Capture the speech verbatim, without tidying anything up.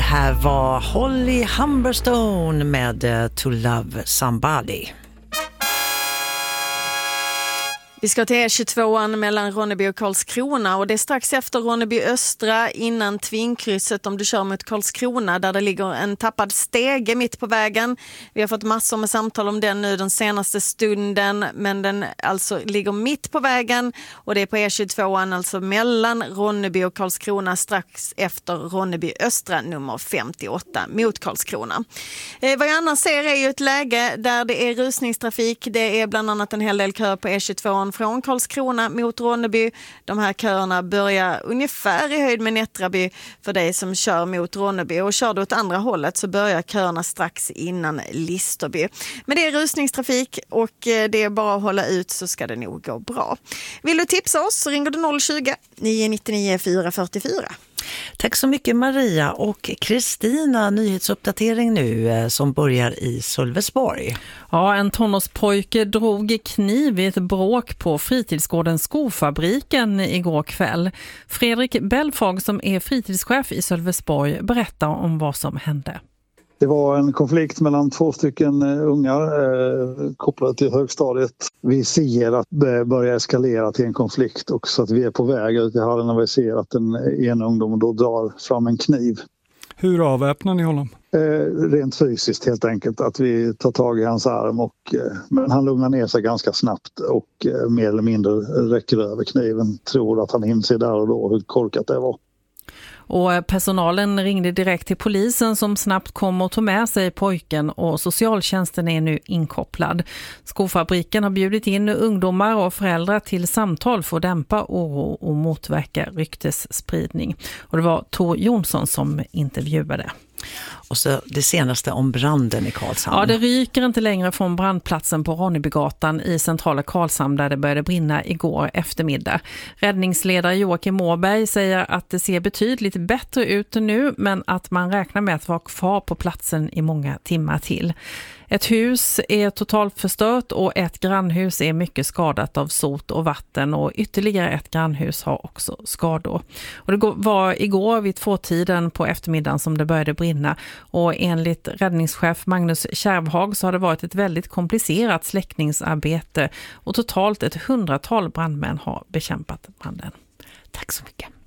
här var Holly Humberstone med uh, To Love Somebody. Vi ska till E tjugotvåan mellan Ronneby och Karlskrona och det är strax efter Ronneby Östra innan Tvingkrysset om du kör mot Karlskrona där det ligger en tappad stege mitt på vägen. Vi har fått massor med samtal om den nu den senaste stunden men den alltså ligger mitt på vägen och det är på E tjugotvåan alltså mellan Ronneby och Karlskrona strax efter Ronneby Östra nummer femtioåtta mot Karlskrona. Eh, vad jag annars ser är ju ett läge där det är rusningstrafik. Det är bland annat en hel del kö på E tjugotvåan från Karlskrona mot Ronneby. De här köerna börjar ungefär i höjd med Nättraby för dig som kör mot Ronneby och kör du åt andra hållet så börjar köerna strax innan Listerby. Men det är rusningstrafik och det är bara att hålla ut så ska det nog gå bra. Vill du tipsa oss så ringer du noll tjugo, nio nio nio, fyra fyra fyra. Tack så mycket Maria och Kristina, nyhetsuppdatering nu som börjar i Sölvesborg. Ja, en tonårspojke drog kniv i ett bråk på fritidsgården Skofabriken igår kväll. Fredrik Belfag som är fritidschef i Sölvesborg berättar om vad som hände. Det var en konflikt mellan två stycken ungar eh, kopplade till högstadiet. Vi ser att det börjar eskalera till en konflikt och så att vi är på väg ut i hallen och vi ser att en ena ungdom då drar fram en kniv. Hur avväpnar ni honom? Eh, rent fysiskt helt enkelt, att vi tar tag i hans arm och eh, men han lugnar ner sig ganska snabbt och eh, mer eller mindre räcker över kniven. Tror att han inser där och då hur korkat det var. Och personalen ringde direkt till polisen som snabbt kom och tog med sig pojken och socialtjänsten är nu inkopplad. Skofabriken har bjudit in ungdomar och föräldrar till samtal för att dämpa oro och motverka ryktesspridning. Och det var Tor Jonsson som intervjuade. Och så det senaste om branden i Karlshamn. Ja, det ryker inte längre från brandplatsen på Ronnebygatan i centrala Karlshamn där det började brinna igår eftermiddag. Räddningsledare Joakim Mårberg säger att det ser betydligt bättre ut nu men att man räknar med att vara kvar på platsen i många timmar till. Ett hus är totalt förstört och ett grannhus är mycket skadat av sot och vatten och ytterligare ett grannhus har också skador. Och det var igår vid tvåtiden på eftermiddagen som det började brinna och enligt räddningschef Magnus Kärvhag så har det varit ett väldigt komplicerat släckningsarbete och totalt ett hundratal brandmän har bekämpat branden. Tack så mycket.